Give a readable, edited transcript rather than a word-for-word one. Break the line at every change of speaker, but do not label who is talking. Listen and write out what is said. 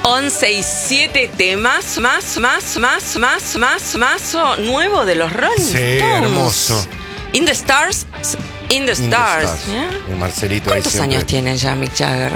11 y 7 temas más nuevo de los Rolling Stones.
Hermoso.
In the Stars. ¿Yeah?
El Marcelito.
¿Cuántos años tiene ya Mick Jagger?